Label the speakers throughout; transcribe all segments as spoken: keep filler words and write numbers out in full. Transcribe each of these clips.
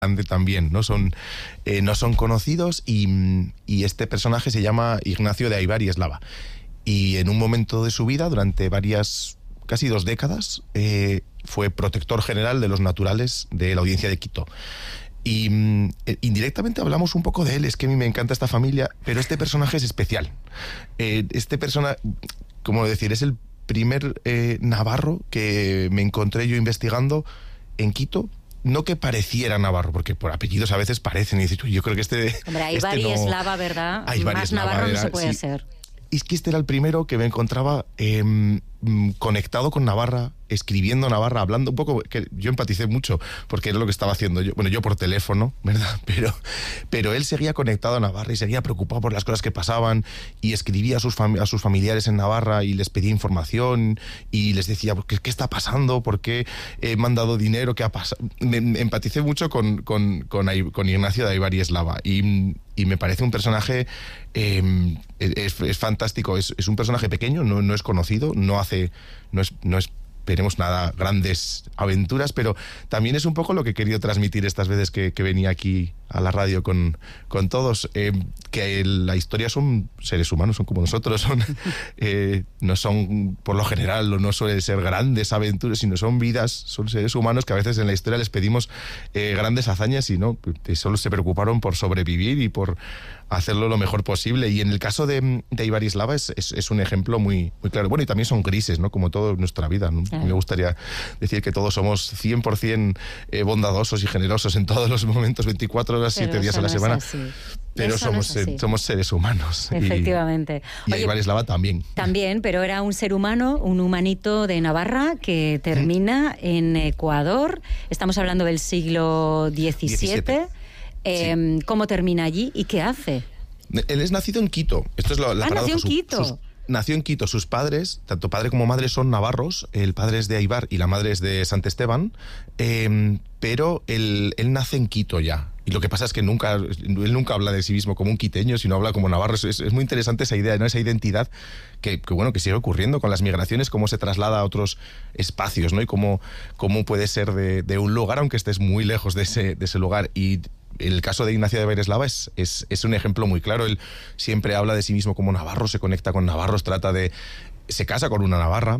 Speaker 1: grande también, ¿no? Son, eh, no son conocidos y, y este personaje se llama Ignacio de Aybar y Eslava. Y en un momento de su vida, durante varias, casi dos décadas, eh, fue protector general de los naturales de la Audiencia de Quito. Y eh, indirectamente hablamos un poco de él, es que a mí me encanta esta familia, pero este personaje es especial. Eh, este personaje, como decir, es el primer eh, navarro que me encontré yo investigando en Quito. No que pareciera navarro, porque por apellidos a veces parecen, y dices, yo creo que este...
Speaker 2: Hombre, Aybar
Speaker 1: este
Speaker 2: y
Speaker 1: no,
Speaker 2: Eslava, ¿verdad?
Speaker 1: Aybar
Speaker 2: Más
Speaker 1: Eslava
Speaker 2: navarro
Speaker 1: era,
Speaker 2: no se puede
Speaker 1: sí.
Speaker 2: ser.
Speaker 1: Y es que este era el primero que me encontraba eh, conectado con Navarra, escribiendo Navarra, hablando un poco, que yo empaticé mucho, porque era lo que estaba haciendo yo, bueno, yo por teléfono, ¿verdad? Pero, pero él seguía conectado a Navarra y seguía preocupado por las cosas que pasaban y escribía a sus, fam- a sus familiares en Navarra y les pedía información y les decía, ¿qué, qué está pasando? ¿Por qué he mandado dinero? ¿Qué ha pasado? Me, me empaticé mucho con, con, con, con Ignacio de Aybar y Eslava y, y me parece un personaje eh, es, es fantástico, es, es un personaje pequeño, no, no es conocido, no hace, no es, no es esperemos nada, grandes aventuras, pero también es un poco lo que he querido transmitir estas veces que, que venía aquí a la radio con, con todos, eh, que la historia son seres humanos, son como nosotros, son eh, no son, por lo general, no suelen ser grandes aventuras, sino son vidas, son seres humanos que a veces en la historia les pedimos eh, grandes hazañas y no, que solo se preocuparon por sobrevivir y por hacerlo lo mejor posible. Y en el caso de, de Aybar y Eslava es, es, es un ejemplo muy, muy claro. Bueno, y también son grises, ¿no? Como toda nuestra vida, ¿no? Claro. Me gustaría decir que todos somos cien por ciento eh, bondadosos y generosos en todos los momentos, veinticuatro horas, siete días a la
Speaker 2: no
Speaker 1: semana. Pero
Speaker 2: eso
Speaker 1: somos,
Speaker 2: no es
Speaker 1: somos seres humanos.
Speaker 2: Efectivamente.
Speaker 1: Y, y Aybar y Eslava también.
Speaker 2: También, pero era un ser humano, un humanito de Navarra que termina ¿Mm? en Ecuador. Estamos hablando del siglo diecisiete. Eh, sí. ¿Cómo termina allí y qué hace?
Speaker 1: Él es nacido en Quito. Esto es lo, la
Speaker 2: ah,
Speaker 1: paradoja.
Speaker 2: nació en
Speaker 1: Su,
Speaker 2: Quito.
Speaker 1: Sus, nació en Quito. Sus padres, tanto padre como madre, son navarros. El padre es de Aybar y la madre es de Sant Esteban. Eh, pero él, él nace en Quito ya. Y lo que pasa es que nunca, él nunca habla de sí mismo como un quiteño, sino habla como navarro. Es, es muy interesante esa idea, ¿no? Esa identidad que, que, bueno, que sigue ocurriendo con las migraciones, cómo se traslada a otros espacios, ¿no? Y cómo, cómo puede ser de, de un lugar, aunque estés muy lejos de ese, de ese lugar. Y el caso de Ignacio de Aybar y Eslava es, es, es un ejemplo muy claro. Él siempre habla de sí mismo como navarro, se conecta con navarros, trata de... se casa con una navarra.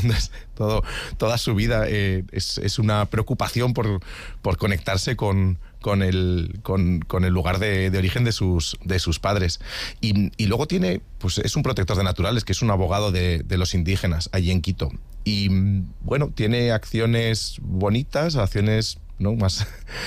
Speaker 1: Todo, toda su vida eh, es, es una preocupación por, por conectarse con, con, el, con, con el lugar de, de origen de sus, de sus padres. Y, y luego tiene, pues es un protector de naturales, que es un abogado de, de los indígenas allí en Quito. Y bueno, tiene acciones bonitas, acciones... ¿no? Más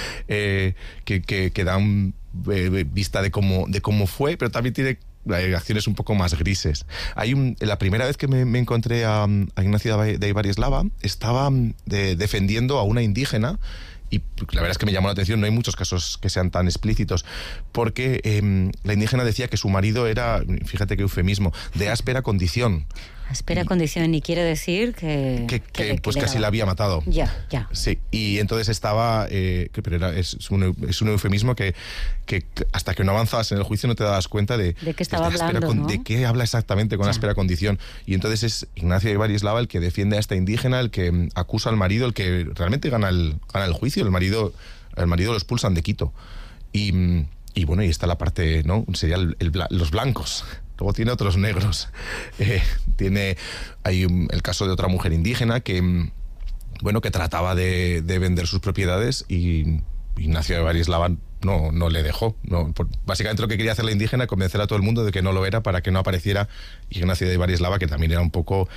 Speaker 1: eh, que, que, que dan eh, vista de cómo, de cómo fue, pero también tiene acciones un poco más grises. Hay un, la primera vez que me, me encontré a, a Ignacio de Aybar y Eslava, estaba de, defendiendo a una indígena. Y la verdad es que me llamó la atención, no hay muchos casos que sean tan explícitos, porque eh, la indígena decía que su marido era, fíjate qué eufemismo, de áspera condición.
Speaker 2: Áspera y, condición, y quiere decir que...
Speaker 1: Que, que,
Speaker 2: que
Speaker 1: pues
Speaker 2: que
Speaker 1: casi la había matado.
Speaker 2: Ya, ya.
Speaker 1: Sí, y entonces estaba, eh, que, pero era, es, un, es un eufemismo que, que hasta que no avanzabas en el juicio no te dabas cuenta de...
Speaker 2: De qué estaba
Speaker 1: de
Speaker 2: hablando,
Speaker 1: con,
Speaker 2: ¿no?
Speaker 1: De qué habla exactamente con
Speaker 2: ya.
Speaker 1: áspera condición. Y entonces es Ignacio de Aybar y Eslava el que defiende a esta indígena, el que acusa al marido, el que realmente gana el, gana el juicio. El marido, el marido lo expulsan de Quito. Y, y bueno, y está la parte, ¿no? Sería el, el, los blancos. Luego tiene otros negros. Eh, tiene hay un, el caso de otra mujer indígena que, bueno, que trataba de, de vender sus propiedades y Ignacio de Aybar y Eslava no, no le dejó. No, por, básicamente lo que quería hacer la indígena era convencer a todo el mundo de que no lo era para que no apareciera Ignacio de Aybar y Eslava, que también era un poco...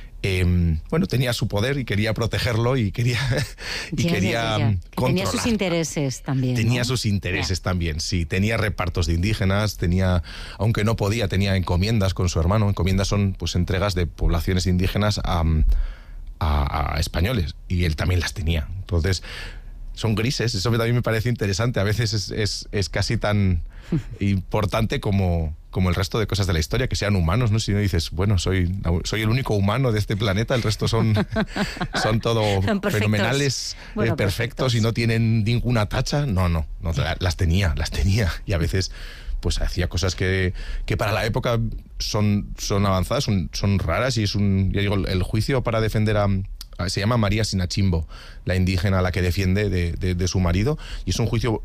Speaker 1: Eh, bueno, tenía su poder y quería protegerlo y quería y
Speaker 2: ya,
Speaker 1: quería
Speaker 2: ya, ya.
Speaker 1: controlar.
Speaker 2: Tenía sus intereses también.
Speaker 1: Tenía
Speaker 2: ¿no?
Speaker 1: sus intereses
Speaker 2: ya.
Speaker 1: también, sí. Tenía repartos de indígenas, tenía, aunque no podía, tenía encomiendas con su hermano. Encomiendas son pues entregas de poblaciones indígenas a, a, a españoles y él también las tenía. Entonces, son grises, eso también me parece interesante. A veces es, es, es casi tan importante como... como el resto de cosas de la historia, que sean humanos, ¿no? Si no dices, bueno, soy, soy el único humano de este planeta, el resto son, son todo
Speaker 2: son
Speaker 1: fenomenales,
Speaker 2: bueno,
Speaker 1: eh, perfectos,
Speaker 2: perfectos
Speaker 1: y no tienen ninguna tacha. No, no, no, las tenía, las tenía. Y a veces, pues hacía cosas que, que para la época son, son avanzadas, son, son raras, y es un, ya digo, el juicio para defender a, Se llama María Sinachimbo, la indígena a la que defiende de, de, de su marido, y es un juicio